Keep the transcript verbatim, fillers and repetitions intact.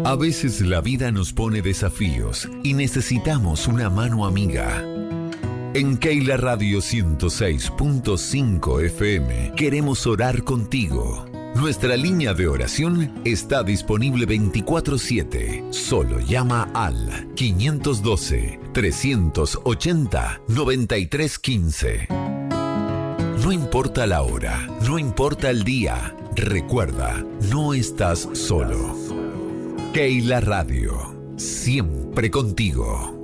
A veces la vida nos pone desafíos y necesitamos una mano amiga. En Keila Radio ciento seis punto cinco F M queremos orar contigo. Nuestra línea de oración está disponible veinticuatro siete. Solo llama al quinientos doce, trescientos ochenta, noventa y tres quince. No importa la hora, no importa el día. Recuerda, no estás solo. Keila Radio, siempre contigo.